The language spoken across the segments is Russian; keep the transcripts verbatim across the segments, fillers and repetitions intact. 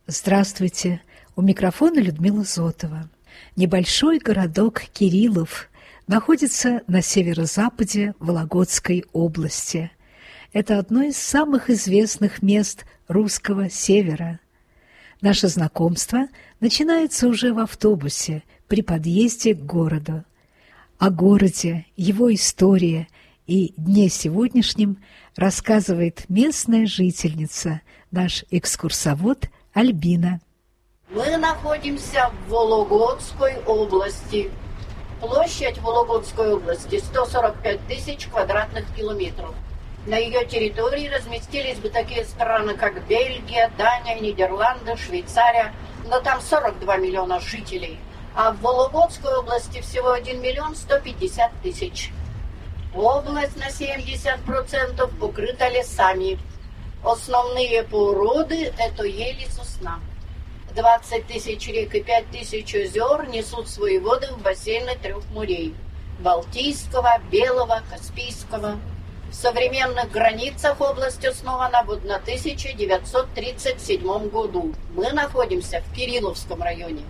Здравствуйте! У микрофона Людмила Зотова. Небольшой городок Кириллов находится на северо-западе Вологодской области. Это одно из самых известных мест русского севера. Наше знакомство начинается уже в автобусе при подъезде к городу. О городе, его истории и дне сегодняшнем рассказывает местная жительница, наш экскурсовод Альбина. Мы находимся в Вологодской области. Площадь Вологодской области сто сорок пять тысяч квадратных километров. На ее территории разместились бы такие страны, как Бельгия, Дания, Нидерланды, Швейцария, но там сорок два миллиона жителей, а в Вологодской области всего один миллион сто пятьдесят тысяч. Область на семьдесят процентов покрыта лесами. Основные породы – это ели, сосна. двадцать тысяч рек и пять тысяч озер несут свои воды в бассейны трех морей – Балтийского, Белого, Каспийского. В современных границах область основана в тысяча девятьсот тридцать седьмом году. Мы находимся в Кирилловском районе.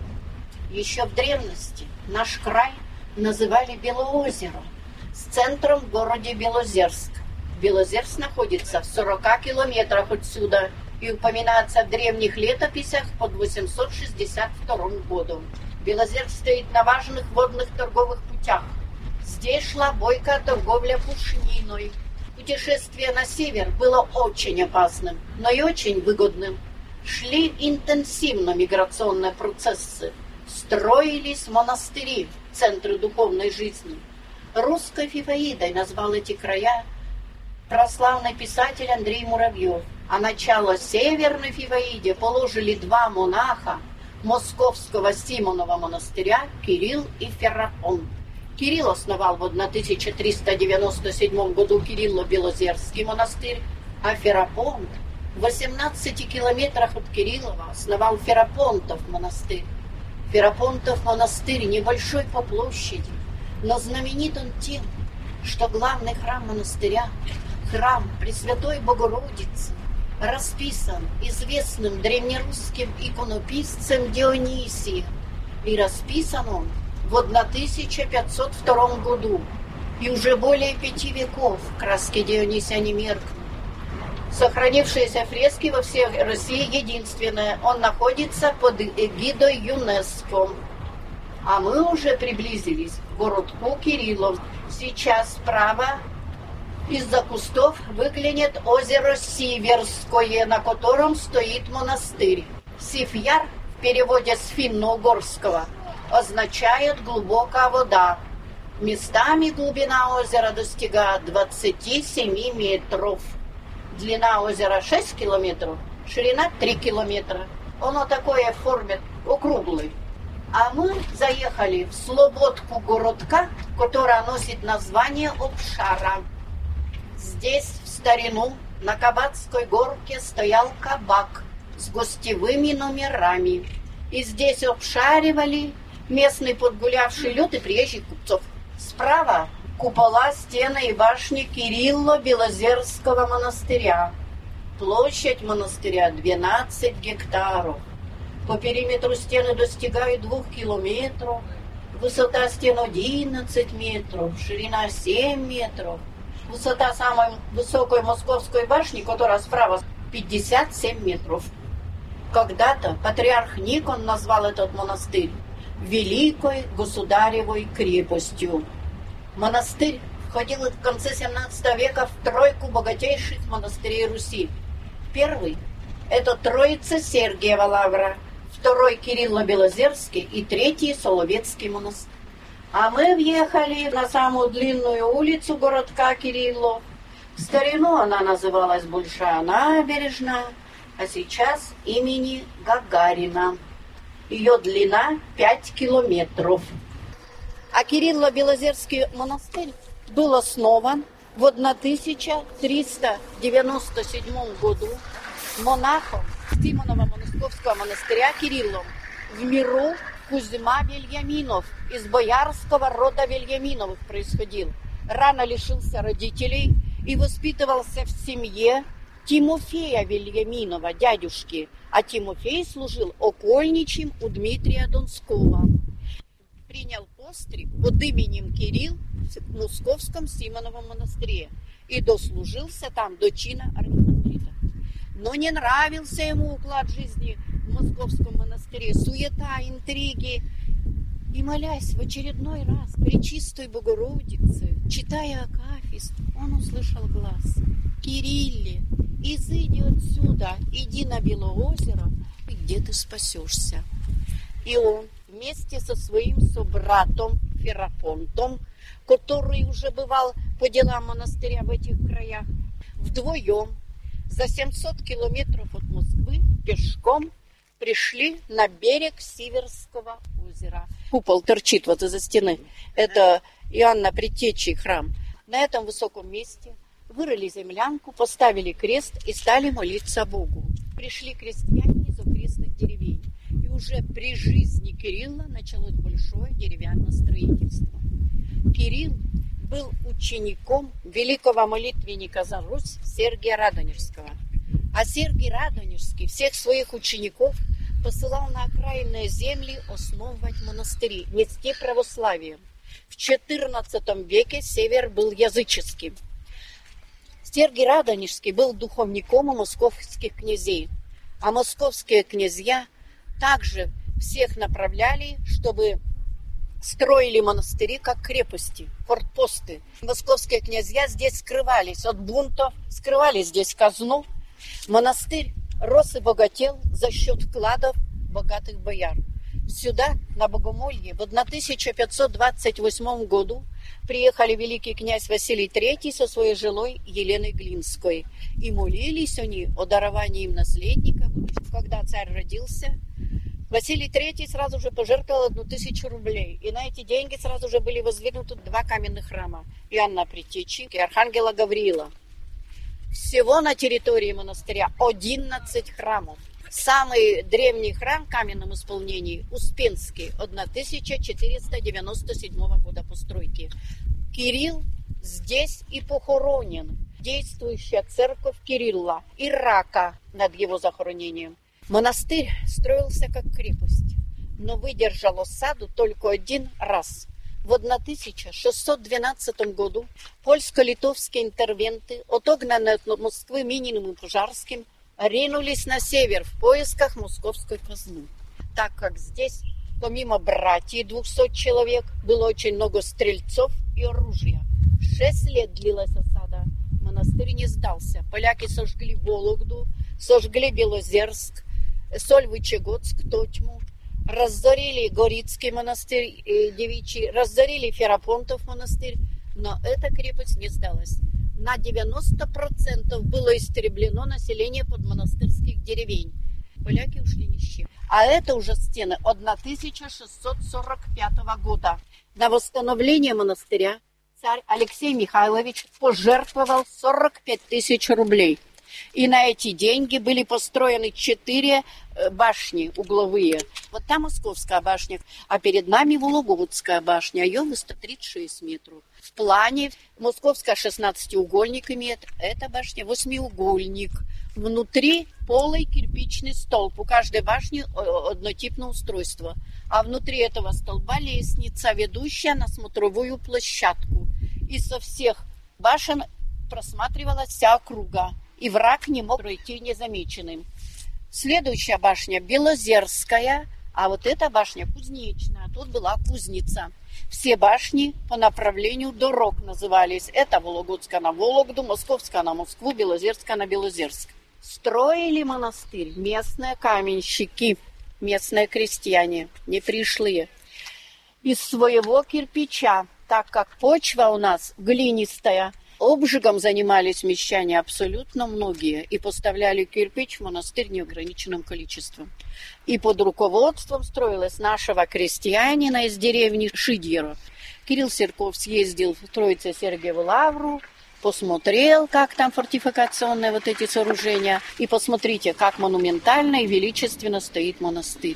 Еще в древности наш край называли Белоозеро с центром в городе Белозерск. Белозерск находится в сорока километрах отсюда и упоминается в древних летописях под восемьсот шестьдесят вторым годом. Белозерск стоит на важных водных торговых путях. Здесь шла бойкая торговля пушниной. Путешествие на север было очень опасным, но и очень выгодным. Шли интенсивно миграционные процессы. Строились монастыри, центры духовной жизни. Русской Фиваидой назвал эти края прославный писатель Андрей Муравьев. А начало Северной Фиваиде положили два монаха Московского Симонова монастыря Кирилл и Ферапонт. Кирилл основал в тысяча триста девяносто седьмом году Кирилло-Белозерский монастырь, а Ферапонт в восемнадцати километрах от Кириллова основал Ферапонтов монастырь. Ферапонтов монастырь небольшой по площади, но знаменит он тем, что главный храм монастыря, храм Пресвятой Богородицы, расписан известным древнерусским иконописцем Дионисием, и расписан он в тысяча пятьсот втором году, и уже более пяти веков краски Дионисия не меркнут. Сохранившиеся фрески во всей России единственное, он находится под эгидой ЮНЕСКО. А мы уже приблизились к городку Кириллов. Сейчас справа из-за кустов выглянет озеро Сиверское, на котором стоит монастырь. Сифьяр в переводе с финно-угорского означает «глубокая вода». Местами глубина озера достигает двадцати семи метров. Длина озера шесть километров, ширина три километра. Оно такое в форме округлой. А мы заехали в слободку городка, которая носит название Обшара. Здесь в старину на Кабацкой горке стоял кабак с гостевыми номерами. И здесь обшаривали местный подгулявший люд и приезжих купцов. Справа купола, стены и башни Кирилло-Белозерского монастыря. Площадь монастыря двенадцать гектаров. По периметру стены достигают двух километров. Высота стен одиннадцать метров, ширина семь метров. Высота самой высокой московской башни, которая справа, пятьдесят семь метров. Когда-то патриарх Никон назвал этот монастырь Великой Государевой крепостью. Монастырь входил в конце семнадцатого века в тройку богатейших монастырей Руси. Первый – это Троица Сергиева Лавра, второй – Кирилло-Белозерский и третий – Соловецкий монастырь. А мы въехали на самую длинную улицу городка Кириллов. В старину она называлась Большая набережная, а сейчас имени Гагарина. Ее длина пять километров. А Кирилло-Белозерский монастырь был основан в тысяча триста девяносто седьмом году монахом Симонова Московского монастыря Кириллом в миру Кузьма Вельяминов из боярского рода Вельяминовых происходил. Рано лишился родителей и воспитывался в семье Тимофея Вильяминова, дядюшки, а Тимофей служил окольничим у Дмитрия Донского. Принял постриг под именем Кирилл в Московском Симоновом монастыре и дослужился там до чина архимандрита. Но не нравился ему уклад жизни в Московском монастыре, суета, интриги. И, молясь в очередной раз Пречистой Богородице, читая акафист, он услышал глас: «Кирилле, изыди отсюда, иди на Белоозеро, где ты спасешься». И он вместе со своим собратом Ферапонтом, который уже бывал по делам монастыря в этих краях, вдвоем за семьсот километров от Москвы пешком пришли на берег Сиверского озера. Купол торчит вот из-за стены. Это Иоанна Предтечи храм. На этом высоком месте вырыли землянку, поставили крест и стали молиться Богу. Пришли крестьяне из окрестных деревень. И уже при жизни Кирилла началось большое деревянное строительство. Кирилл был учеником великого молитвенника за Русь Сергия Радонежского. А Сергий Радонежский всех своих учеников посылал на окраинные земли основывать монастыри, нести православие. В четырнадцатом веке север был языческим. Сергий Радонежский был духовником у московских князей, а московские князья также всех направляли, чтобы строили монастыри как крепости, фортпосты. Московские князья здесь скрывались от бунтов, скрывали здесь казну. Монастырь рос и богател за счет вкладов богатых бояр. Сюда, на Богомолье, в тысяча пятьсот двадцать восьмом году приехали великий князь Василий Третий со своей женой Еленой Глинской. И молились они о даровании им наследника. Когда царь родился, Василий Третий сразу же пожертвовал одну тысячу рублей. И на эти деньги сразу же были воздвигнуты два каменных храма: Иоанна Предтечи и Архангела Гавриила. Всего на территории монастыря одиннадцать храмов. Самый древний храм в каменном исполнении – Успенский, тысяча четыреста девяносто седьмого года постройки. Кирилл здесь и похоронен. Действующая церковь Кирилла и рака над его захоронением. Монастырь строился как крепость, но выдержал осаду только один раз. В тысяча шестьсот двенадцатом году польско-литовские интервенты, отогнанные от Москвы Мининым и Пожарским, ринулись на север в поисках московской казны. Так как здесь, помимо братьев двухсот человек, было очень много стрельцов и оружия. Шесть лет длилась осада. Монастырь не сдался. Поляки сожгли Вологду, сожгли Белозерск, Сольвычегодск, Тотьму, разорили Горицкий монастырь э, девичий, разорили Ферапонтов монастырь, но эта крепость не сдалась. На девяносто процентов было истреблено население подмонастырских деревень. Поляки ушли ни с чем. А это уже стены тысяча шестьсот сорок пятого года. На восстановление монастыря царь Алексей Михайлович пожертвовал сорок пять тысяч рублей. И на эти деньги были построены четыре башни угловые. Вот там Московская башня, а перед нами Вологодская башня. Ее высота тридцать шесть метров. В плане Московская шестнадцатиугольник имеет, эта башня восьмиугольник. Внутри полый кирпичный столб. У каждой башни однотипное устройство. А внутри этого столба лестница, ведущая на смотровую площадку. И со всех башен просматривалась вся округа. И враг не мог пройти незамеченным. Следующая башня Белозерская, а вот эта башня Кузнечная. Тут была кузница. Все башни по направлению дорог назывались. Это Вологодская на Вологду, Московская на Москву, Белозерская на Белозерск. Строили монастырь местные каменщики, местные крестьяне, не пришлые. Из своего кирпича, так как почва у нас глинистая, обжигом занимались мещане абсолютно многие и поставляли кирпич в монастырь неограниченным количеством. И под руководством строилось нашего крестьянина из деревни Шидьеро. Кирилл Серков съездил в Троице-Сергиеву лавру, посмотрел, как там фортификационные вот эти сооружения, и посмотрите, как монументально и величественно стоит монастырь.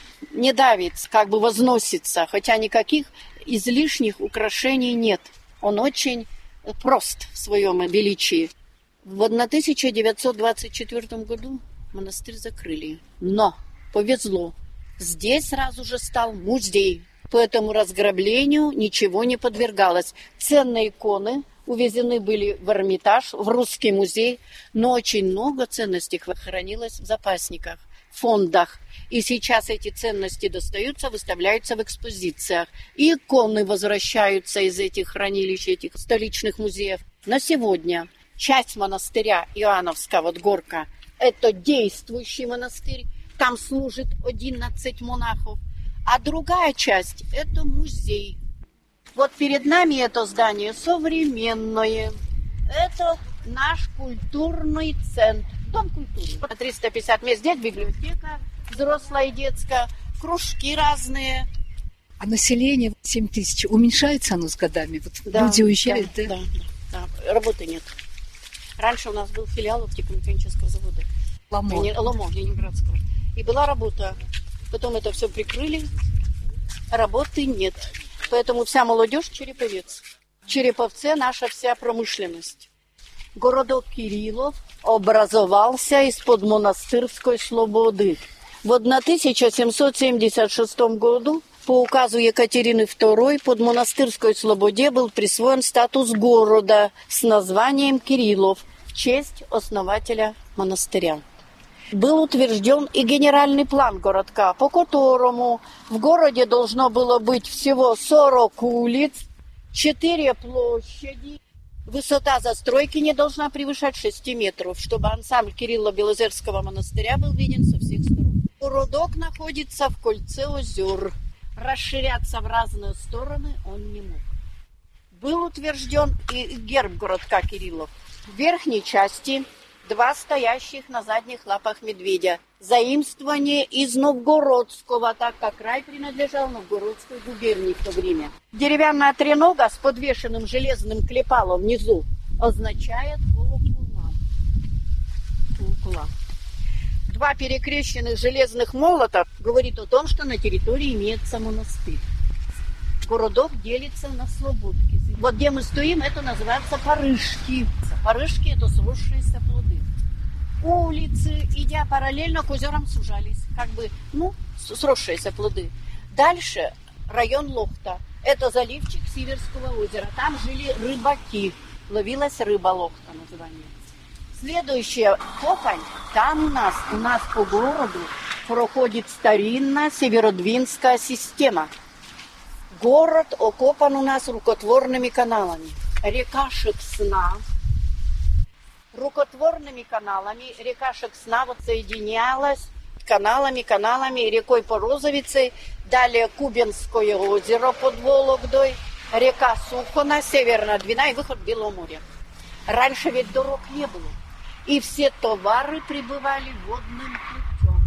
Не давит, как бы возносится, хотя никаких излишних украшений нет. Он очень прост в своем величии. В тысяча девятьсот двадцать четвёртом году монастырь закрыли. Но повезло. Здесь сразу же стал музей. По этому разграблению ничего не подвергалось. Ценные иконы увезены были в Эрмитаж, в Русский музей, но очень много ценностей хранилось в запасниках, в фондах. И сейчас эти ценности достаются, выставляются в экспозициях. И иконы возвращаются из этих хранилищ, этих столичных музеев. На сегодня часть монастыря Иоанновская, вот горка, это действующий монастырь. Там служит одиннадцать монахов. А другая часть – это музей. Вот перед нами это здание современное. Это наш культурный центр. Дом культуры. триста пятьдесят мест, здесь библиотека взрослая и детская, кружки разные. А население семь тысяч, уменьшается оно с годами? Вот да, люди уезжают, да? Да, да, да, работы нет. Раньше у нас был филиал оптико-механического завода. Ломо. Ломо, Ленинградского. И была работа. Потом это все прикрыли. Работы нет. Поэтому вся молодежь Череповец. В Череповце наша вся промышленность. Городок Кириллов образовался из-под монастырской слободы. В тысяча семьсот семьдесят шестом году по указу Екатерины второй под монастырской слободе был присвоен статус города с названием Кириллов в честь основателя монастыря. Был утвержден и генеральный план городка, по которому в городе должно было быть всего сорок улиц, четыре площади. Высота застройки не должна превышать шесть метров, чтобы ансамбль Кирилло-Белозерского монастыря был виден со всех сторон. Городок находится в кольце озер. Расширяться в разные стороны он не мог. Был утвержден и герб городка Кириллов. В верхней части два стоящих на задних лапах медведя. Заимствование из Новгородского, так как край принадлежал Новгородской губернии в то время. Деревянная тренога с подвешенным железным клепалом внизу означает колокула. Колокула. Два перекрещенных железных молота говорит о том, что на территории имеется монастырь. Городок делится на слободки. Вот где мы стоим, это называется Парышки. Парышки – это сросшиеся плоды. Улицы, идя параллельно к озерам, сужались, как бы, ну, сросшиеся плоды. Дальше район Лохта. Это заливчик Сиверского озера. Там жили рыбаки. Ловилась рыба Лохта, название. Следующая Копань. Там у нас, у нас по городу проходит старинная северодвинская система. Город окопан у нас рукотворными каналами. Река Шексна. Рукотворными каналами река Шексна вот соединялась каналами, каналами, рекой Порозовицей. Далее Кубенское озеро под Вологдой. Река Сухона, Северная Двина и выход в Белое море. Раньше ведь дорог не было. И все товары прибывали водным путем.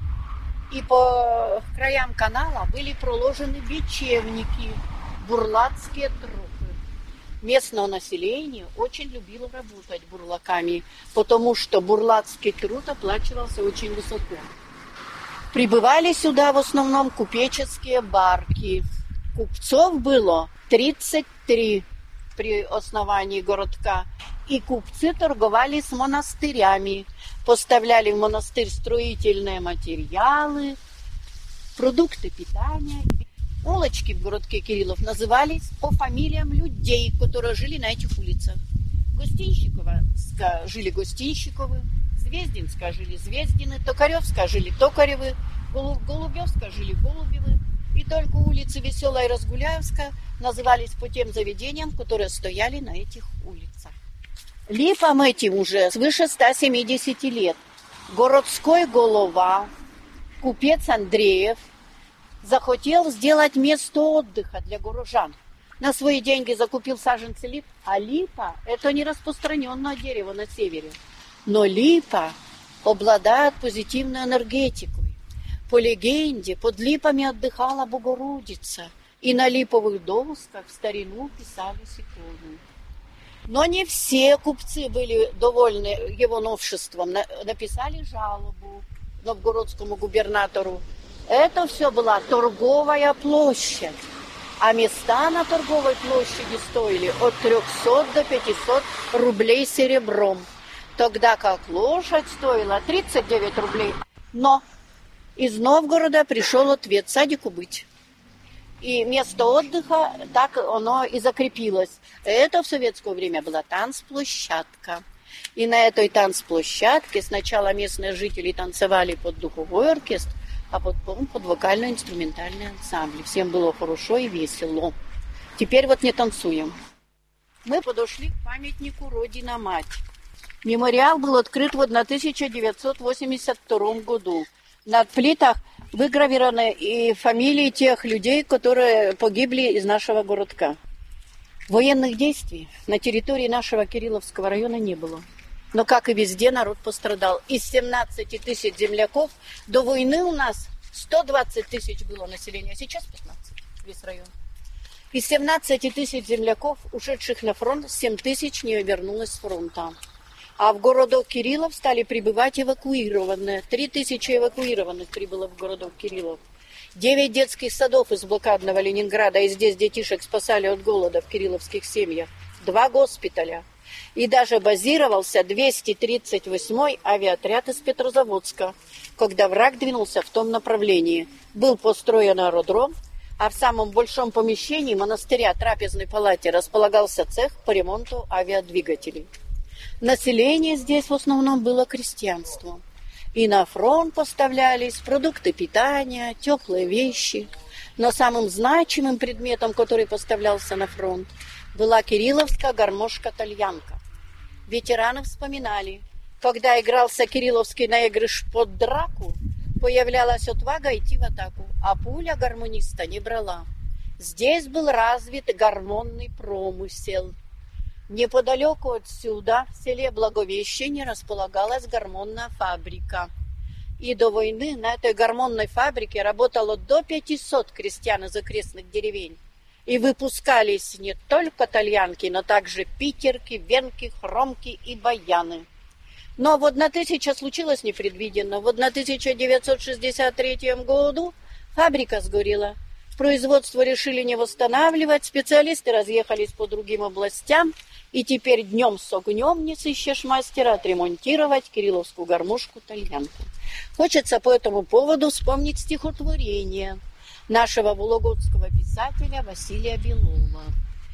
И по краям канала были проложены бечевники, бурлацкие тропы. Местное население очень любило работать бурлаками, потому что бурлацкий труд оплачивался очень высоко. Прибывали сюда в основном купеческие барки. Купцов было тридцать три при основании городка. И купцы торговали с монастырями, поставляли в монастырь строительные материалы, продукты питания. Улочки в городке Кириллов назывались по фамилиям людей, которые жили на этих улицах. Гостинщиковская жили Гостинщиковы, Звездинская жили Звездины, Токаревская жили Токаревы, Голубевская жили Голубевы. И только улицы Веселая и Разгуляевская назывались по тем заведениям, которые стояли на этих улицах. Липам этим уже свыше ста семидесяти лет. Городской голова, купец Андреев, захотел сделать место отдыха для горожан. На свои деньги закупил саженцы лип, а липа – это не распространенное дерево на севере. Но липа обладает позитивной энергетикой. По легенде, под липами отдыхала Богородица, и на липовых досках в старину писались иконы. Но не все купцы были довольны его новшеством. Написали жалобу новгородскому губернатору. Это все была торговая площадь. А места на торговой площади стоили от трехсот до пятисот рублей серебром. тогда как лошадь стоила тридцать девять рублей. Но из Новгорода пришел ответ: садику быть. И место отдыха так оно и закрепилось. Это в советское время была танцплощадка. И на этой танцплощадке сначала местные жители танцевали под духовой оркестр, а потом под вокально-инструментальный ансамбль. Всем было хорошо и весело. Теперь вот не танцуем. Мы подошли к памятнику «Родина-мать». Мемориал был открыт в тысяча девятьсот восемьдесят втором году. На плитах выгравированы и фамилии тех людей, которые погибли из нашего городка. Военных действий на территории нашего Кирилловского района не было. Но, как и везде, народ пострадал. Из семнадцати тысяч земляков до войны у нас сто двадцать тысяч было населения, а сейчас пятнадцать, весь район. Из семнадцати тысяч земляков, ушедших на фронт, семь тысяч не вернулось с фронта. А в городок Кириллов стали прибывать эвакуированные. три тысячи эвакуированных прибыло в городок Кириллов. Девять детских садов из блокадного Ленинграда, и здесь детишек спасали от голода в кирилловских семьях. Два госпиталя. И даже базировался двести тридцать восьмой авиаотряд из Петрозаводска, когда враг двинулся в том направлении. Был построен аэродром, а в самом большом помещении монастыря трапезной палате располагался цех по ремонту авиадвигателей. Население здесь в основном было крестьянством. И на фронт поставлялись продукты питания, теплые вещи. Но самым значимым предметом, который поставлялся на фронт, была кирилловская гармошка-тальянка. Ветераны вспоминали, когда игрался кирилловский наигрыш под драку, появлялась отвага идти в атаку, а пуля гармониста не брала. Здесь был развит гормонный промысел. Неподалеку отсюда, в селе Благовещение, располагалась гормонная фабрика. И до войны на этой гормонной фабрике работало до пятисот крестьян из окрестных деревень. И выпускались не только тальянки, но также питерки, венки, хромки и баяны. Но в тысяча случилось непредвиденно. В тысяча девятьсот шестьдесят третьем году фабрика сгорела. Производство решили не восстанавливать, специалисты разъехались по другим областям, и теперь днем с огнем не сыщешь мастера отремонтировать кирилловскую гармошку-тальянку. Хочется по этому поводу вспомнить стихотворение нашего вологодского писателя Василия Белова.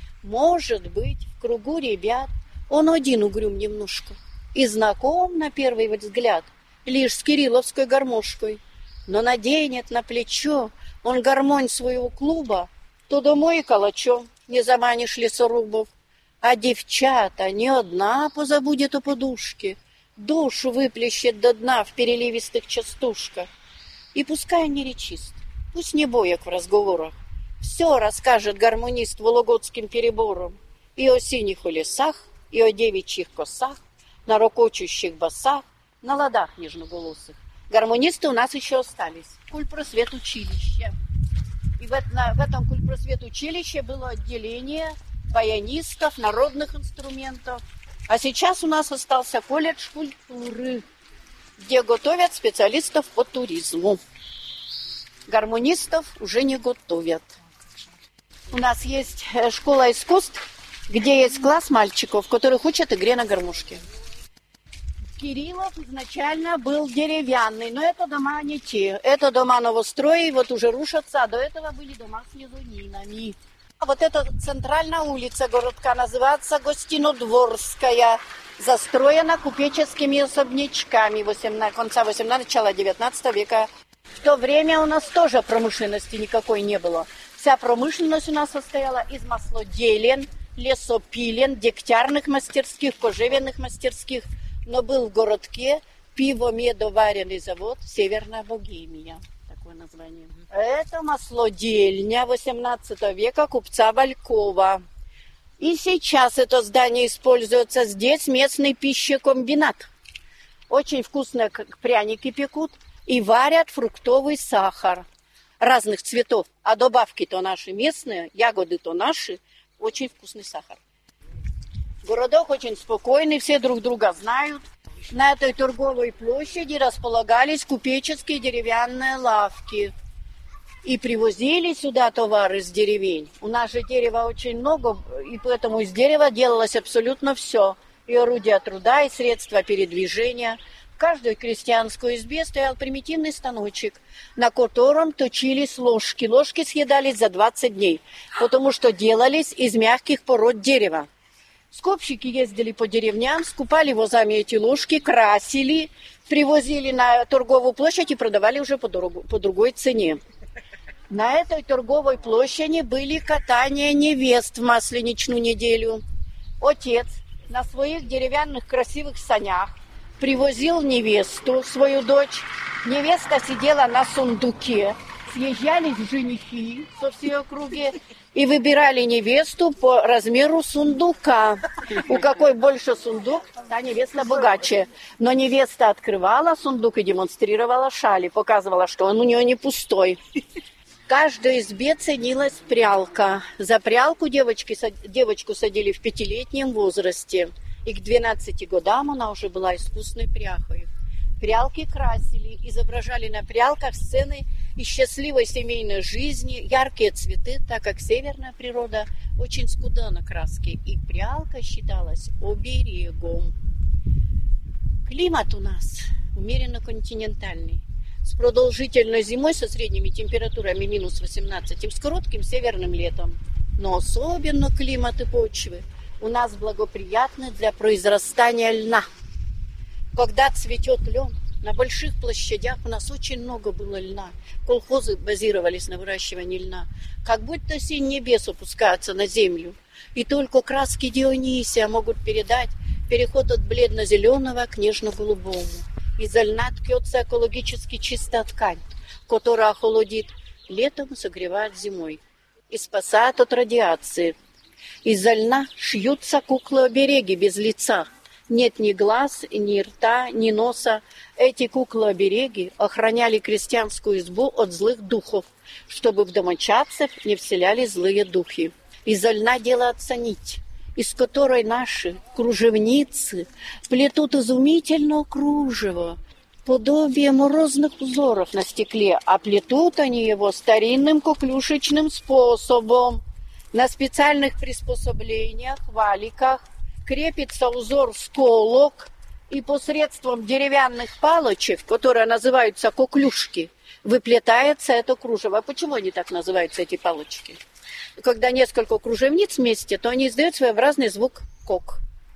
Может быть, в кругу ребят он один угрюм немножко и знаком на первый взгляд лишь с кирилловской гармошкой, но наденет на плечо он гармонь своего клуба, то домой и калачом не заманишь лесорубов. А девчата не одна позабудет о подушке, душу выплещет до дна в переливистых частушках. И пускай не речист, пусть не боек в разговорах, все расскажет гармонист вологодским перебором и о синих лесах, и о девичьих косах, на рокочущих басах, на ладах нежноголосых. Гармонисты у нас еще остались. Культпросвет училище. И в, это, в этом культпросвет училище было отделение баянистов, народных инструментов. А сейчас у нас остался колледж культуры, где готовят специалистов по туризму. Гармонистов уже не готовят. У нас есть школа искусств, где есть класс мальчиков, которых учат игре на гармошке. Кириллов изначально был деревянный, но это дома не те. Это дома новострои, вот уже рушатся, а до этого были дома с мезонинами. А вот эта центральная улица городка называется Гостинодворская, застроена купеческими особнячками конца восемнадцатого, начала девятнадцатого века. В то время у нас тоже промышленности никакой не было. Вся промышленность у нас состояла из маслоделен, лесопилен, дегтярных мастерских, кожевенных мастерских. Но был в городке пиво-медоваренный завод «Северная Богемия». Такое название. Это маслодельня восемнадцатого века купца Валькова. И сейчас это здание используется. Здесь местный пищекомбинат. Очень вкусные пряники пекут и варят фруктовый сахар разных цветов. А добавки-то наши местные, ягоды то наши. Очень вкусный сахар. Городок очень спокойный, все друг друга знают. На этой торговой площади располагались купеческие деревянные лавки. И привозили сюда товары с деревень. У нас же дерева очень много, и поэтому из дерева делалось абсолютно все. и орудия труда, и средства передвижения. В каждой крестьянской избе стоял примитивный станочек, на котором точились ложки. Ложки съедались за двадцать дней, потому что делались из мягких пород дерева. Скупщики ездили по деревням, скупали возами эти ложки, красили, привозили на торговую площадь и продавали уже по, дорогу, по другой цене. На этой торговой площади были катания невест в Масленичную неделю. Отец на своих деревянных красивых санях привозил невесту, свою дочь. Невеста сидела на сундуке. Съезжались женихи со всей округи и выбирали невесту по размеру сундука. У какой больше сундук, та невеста богаче. Но невеста открывала сундук и демонстрировала шали, показывала, что он у нее не пустой. В каждой избе ценилась прялка. За прялку девочки, девочку садили в пятилетнем возрасте. И к двенадцати годам она уже была искусной пряхой. Прялки красили, изображали на прялках сцены из счастливой семейной жизни, яркие цветы, так как северная природа очень скуда на краски, и прялка считалась оберегом. Климат у нас умеренно-континентальный, с продолжительной зимой со средними температурами минус восемнадцать и с коротким северным летом. Но особенно климат и почвы у нас благоприятны для произрастания льна. Когда цветет лен, на больших площадях у нас очень много было льна. Колхозы базировались на выращивании льна. Как будто синь небес опускается на землю. И только краски Дионисия могут передать переход от бледно-зеленого к нежно-голубому. Из-за льна ткется экологически чистая ткань, которая охолодит летом и согревает зимой. И спасает от радиации. Из-за льна шьются куклы-обереги без лица. Нет ни глаз, ни рта, ни носа. Эти куклы-обереги охраняли крестьянскую избу от злых духов, чтобы в домочадцев не вселялись злые духи. Из-за льна делается нить, из которой наши кружевницы плетут изумительное кружево, подобие морозных узоров на стекле, а плетут они его старинным коклюшечным способом. На специальных приспособлениях, валиках, крепится узор сколок, и посредством деревянных палочек, которые называются коклюшки, выплетается это кружево. Почему они так называются, эти палочки? Когда несколько кружевниц вместе, то они издают своеобразный звук кок.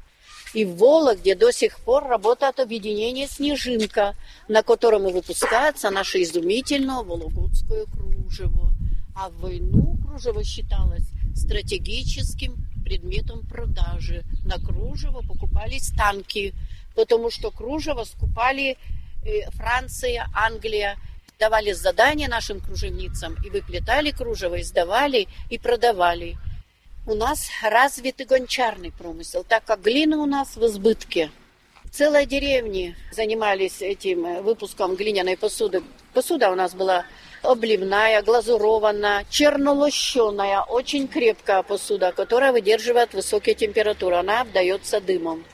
И в Вологде до сих пор работает объединение «Снежинка», на котором и выпускается наше изумительное вологодское кружево. А в войну кружево считалось стратегическим предметом продажи. На кружево покупались танки, потому что кружево скупали Франция, Англия, давали задания нашим кружевницам и выплетали кружево, издавали и продавали. У нас развитый гончарный промысел, так как глина у нас в избытке. Целые деревни занимались этим выпуском глиняной посуды. Посуда у нас была обливная, глазурованная, чернолощеная, очень крепкая посуда, которая выдерживает высокие температуры. Она обдается дымом.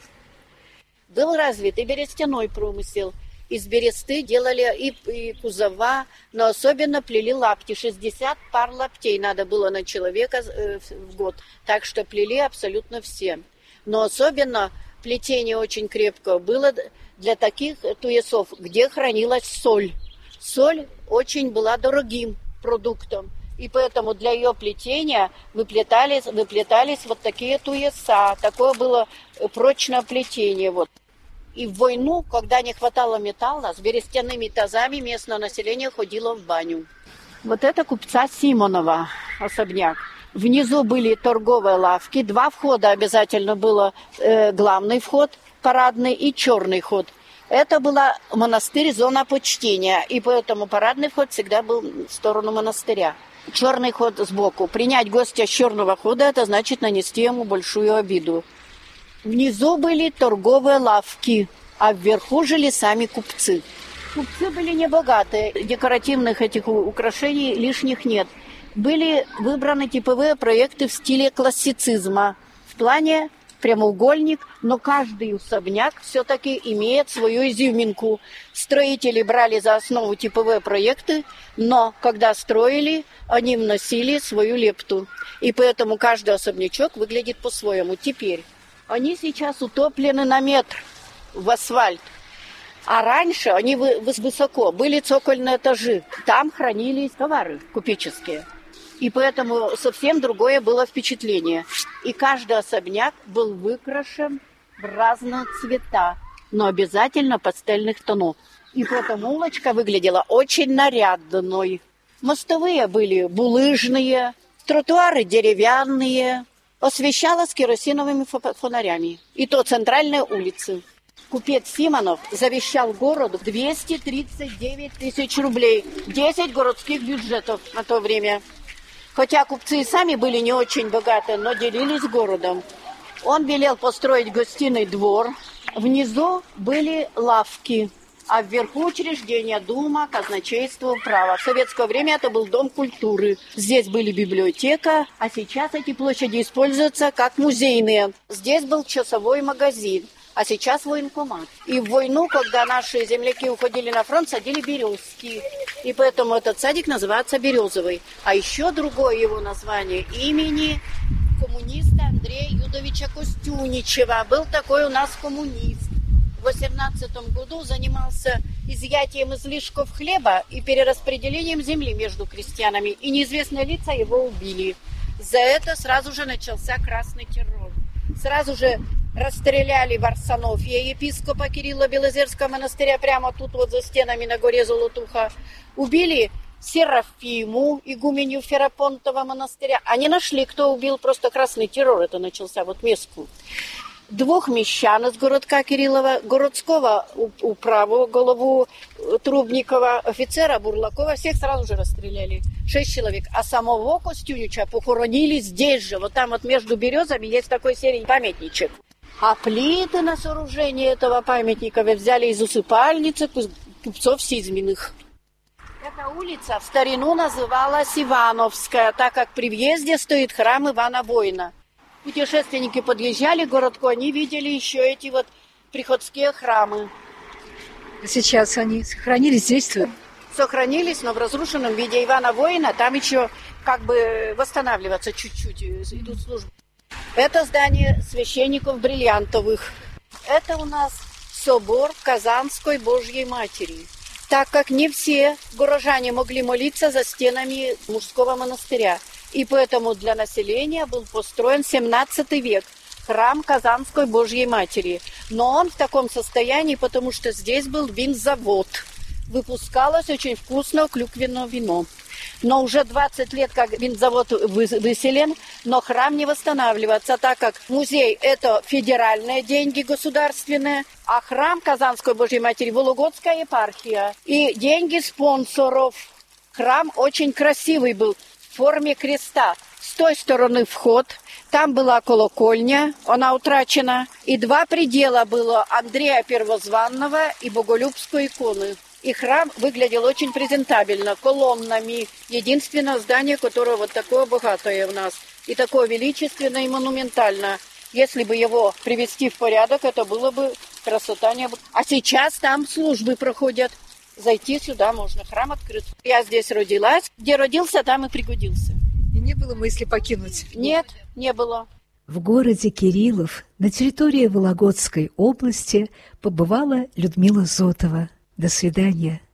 Был развит и берестяной промысел. Из бересты делали и, и кузова, но особенно плели лапти. шестьдесят пар лаптей надо было на человека в год. Так что плели абсолютно все. Но особенно плетение очень крепкое было для таких туесов, где хранилась соль. Соль очень была дорогим продуктом, и поэтому для ее плетения выплетались, выплетались вот такие туеса. Такое было прочное плетение. Вот. И в войну, когда не хватало металла, с берестяными тазами местное население ходило в баню. Вот это купца Симонова особняк. Внизу были торговые лавки, два входа обязательно было, э, главный вход парадный и черный ход. Это был монастырь, зона почтения, и поэтому парадный вход всегда был в сторону монастыря. Черный ход сбоку. Принять гостя с черного хода, это значит нанести ему большую обиду. Внизу были торговые лавки, а вверху жили сами купцы. Купцы были небогатые, декоративных этих украшений лишних нет. Были выбраны типовые проекты в стиле классицизма. В плане прямоугольник, но каждый особняк все-таки имеет свою изюминку. Строители брали за основу типовые проекты, но когда строили, они вносили свою лепту. И поэтому каждый особнячок выглядит по-своему. Теперь Они сейчас утоплены на метр в асфальт. А раньше они высоко, были цокольные этажи. Там хранились товары купеческие. И поэтому совсем другое было впечатление. И каждый особняк был выкрашен в разные цвета, но обязательно пастельных тонов. И поэтому улочка выглядела очень нарядной. Мостовые были булыжные, тротуары деревянные. Освещалось керосиновыми фонарями. И то центральные улицы. Купец Симонов завещал городу двести тридцать девять тысяч рублей. десять городских бюджетов на то время. Хотя купцы и сами были не очень богаты, но делились городом. Он велел построить гостиный двор. Внизу были лавки, а вверху учреждения Дума, казначейство, управа. В советское время это был дом культуры. Здесь были библиотека, а сейчас эти площади используются как музейные. Здесь был часовой магазин, а сейчас военкомат. И в войну, когда наши земляки уходили на фронт, садили березки. И поэтому этот садик называется Березовый. А еще другое его название имени коммуниста Андрея Юдовича Костюничева. Был такой у нас коммунист. В восемнадцатом году занимался изъятием излишков хлеба и перераспределением земли между крестьянами. И неизвестные лица его убили. За это сразу же начался красный террор. Сразу же расстреляли в Арсенофье епископа Кирилла Белозерского монастыря прямо тут вот за стенами на горе Золотуха. Убили Серафиму, игуменью Ферапонтова монастыря. Они нашли, кто убил, просто красный террор это начался, вот Меску. Двух мещан из городка Кириллова, городского управу, голову Трубникова, офицера Бурлакова, всех сразу же расстреляли. Шесть человек. А самого Костюнича похоронили здесь же, вот там вот между березами есть такой серый памятничек. А плиты на сооружение этого памятника взяли из усыпальницы купцов Сизминых. Эта улица в старину называлась Ивановская, так как при въезде стоит храм Ивана Воина. Путешественники подъезжали к городку, они видели еще эти вот приходские храмы. Сейчас они сохранились, действуют? Сохранились, но в разрушенном виде. Ивана Воина там еще как бы восстанавливаться чуть-чуть, идут службы. Это здание священников Бриллиантовых. Это у нас собор Казанской Божьей Матери. Так как не все горожане могли молиться за стенами мужского монастыря. И поэтому для населения был построен семнадцатый век храм Казанской Божьей Матери. Но он в таком состоянии, потому что здесь был винзавод. Выпускалось очень вкусное клюквенное вино. Но уже двадцать лет, как винзавод выселен, но храм не восстанавливается, так как музей – это федеральные деньги государственные, а храм Казанской Божьей Матери – Вологодская епархия. И деньги спонсоров. Храм очень красивый был. В форме креста. С той стороны вход, там была колокольня, она утрачена, и два предела было Андрея Первозванного и Боголюбской иконы. И храм выглядел очень презентабельно, колоннами. Единственное здание, которое вот такое богатое у нас, и такое величественное и монументальное. Если бы его привести в порядок, это было бы красота неба. А сейчас там службы проходят. Зайти сюда можно, храм открыт. Я здесь родилась, где родился, там и пригодился. И не было мысли покинуть? Нет, не было. В городе Кириллов на территории Вологодской области побывала Людмила Зотова. До свидания.